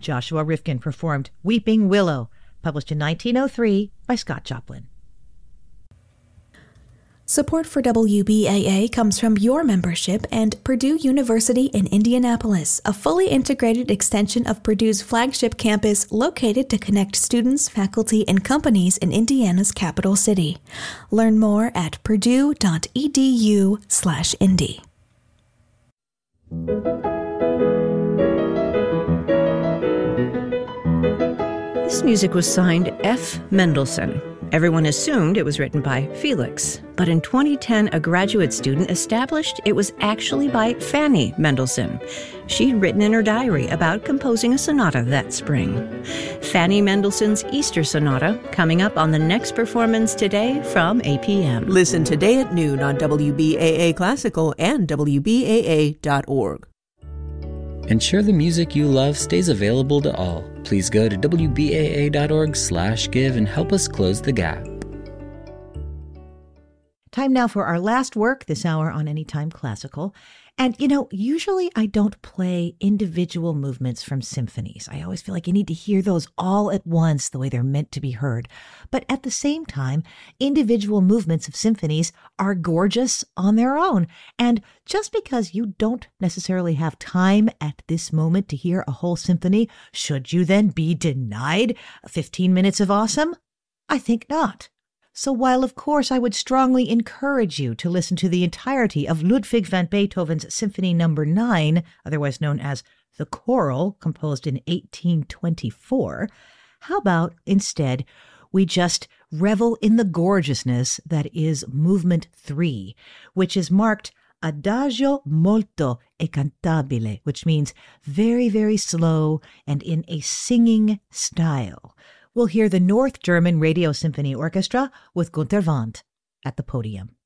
Joshua Rifkin performed Weeping Willow, published in 1903 by Scott Joplin. Support for WBAA comes from your membership and Purdue University in Indianapolis, a fully integrated extension of Purdue's flagship campus located to connect students, faculty, and companies in Indiana's capital city. Learn more at purdue.edu/Indy. This music was signed F. Mendelssohn. Everyone assumed it was written by Felix, but in 2010, a graduate student established it was actually by Fanny Mendelssohn. She'd written in her diary about composing a sonata that spring. Fanny Mendelssohn's Easter Sonata, coming up on the next performance today from 8 p.m. Listen today at noon on WBAA Classical and WBAA.org. Ensure the music you love stays available to all. Please go to WBAA.org/give and help us close the gap. Time now for our last work this hour on Anytime Classical. And, usually I don't play individual movements from symphonies. I always feel like you need to hear those all at once the way they're meant to be heard. But at the same time, individual movements of symphonies are gorgeous on their own. And just because you don't necessarily have time at this moment to hear a whole symphony, should you then be denied 15 minutes of awesome? I think not. So while, of course, I would strongly encourage you to listen to the entirety of Ludwig van Beethoven's Symphony No. 9, otherwise known as the Choral, composed in 1824, how about, instead, we just revel in the gorgeousness that is Movement 3, which is marked Adagio molto e cantabile, which means very, very slow and in a singing style. We'll hear the North German Radio Symphony Orchestra with Günter Wandt at the podium.